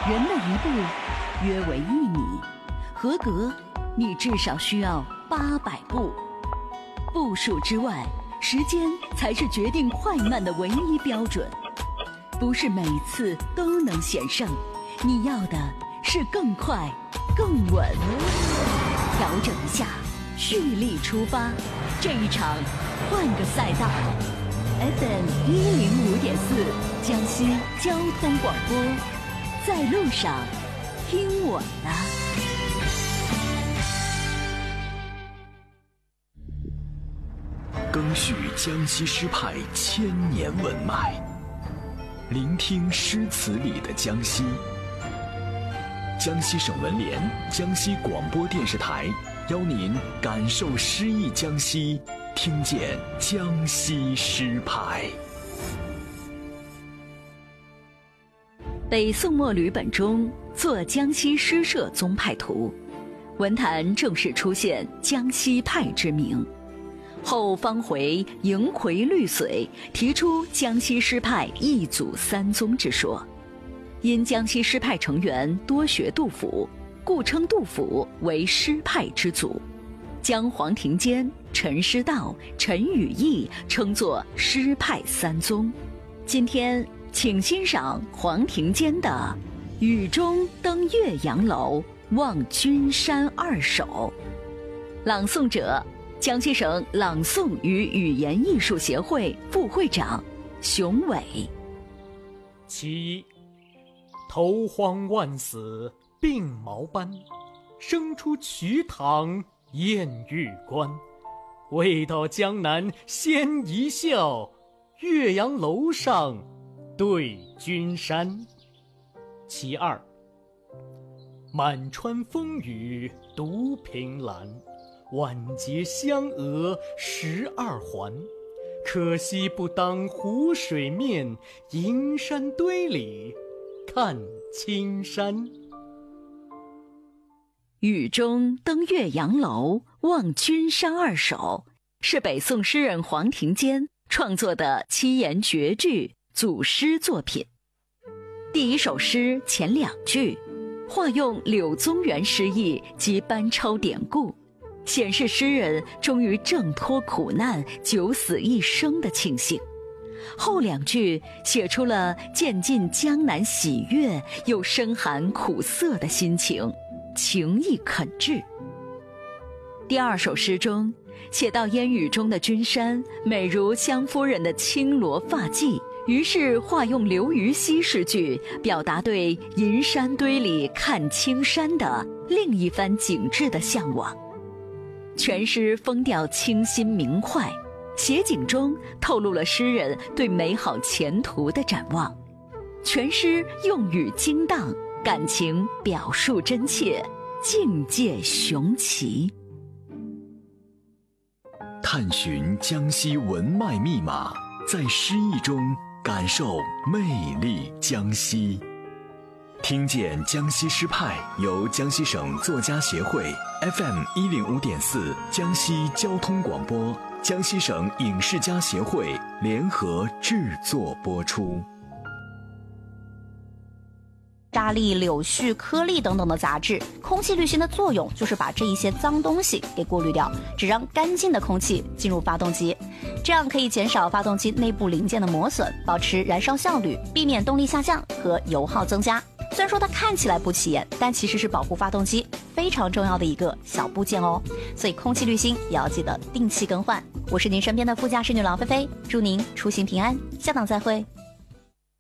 人的一步约为1米，合格你至少需要800步。步数之外，时间才是决定快慢的唯一标准。不是每次都能险胜，你要的是更快、更稳。调整一下，蓄力出发，这一场换个赛道。FM105.4江西交通广播，在路上听我的。 赓续江西诗派1000年文脉，聆听诗词里的江西。江西省文联、江西广播电视台邀您感受诗意江西，听见江西诗派。 北宋末旅本中作江西诗社宗派图，文坛正式出现江西派之名。后方回迎魁绿髓提出江西诗派一祖三宗之说，因江西诗派成员多学杜甫，故称杜甫为诗派之祖，将黄庭坚、陈师道、陈与义称作诗派三宗。今天请欣赏黄庭坚的《雨中登岳阳楼望君山2首》，朗诵者江西省朗诵与语言艺术协会副会长熊伟。 其头荒万死鬓毛斑，生出瞿塘偃玉关。未到江南先一笑，岳阳楼上对君山。其二，满川风雨独凭栏，晚节香娥12环。可惜不当湖水面，银山堆里看青山。 雨中登岳阳楼望君山2首是北宋诗人黄庭坚创作的7言绝句组诗作品。第1首诗前2句化用柳宗元诗意及班超典故，显示诗人终于挣脱苦难、九死一生的庆幸。后2句写出了渐进江南喜悦又深含苦涩的心情，情意恳挚。第2首诗中写到烟雨中的君山美如湘夫人的轻罗发髻，于是化用刘禹锡诗句，表达对银山堆里看青山的另一番景致的向往。全诗风调清新明快，写景中透露了诗人对美好前途的展望。全诗用语精当，感情表述真切，境界雄奇。 探寻江西文脉密码，在诗意中感受魅力江西。听见江西诗派由江西省作家协会 FM105.4 江西交通广播、江西省影视家协会联合制作播出。 沙粒、柳絮、颗粒等等的杂质，空气滤芯的作用就是把这一些脏东西给过滤掉，只让干净的空气进入发动机，这样可以减少发动机内部零件的磨损，保持燃烧效率，避免动力下降和油耗增加。虽然说它看起来不起眼，但其实是保护发动机非常重要的一个小部件哦。所以空气滤芯也要记得定期更换。我是您身边的副驾驶女郎菲菲，祝您出行平安，下档再会。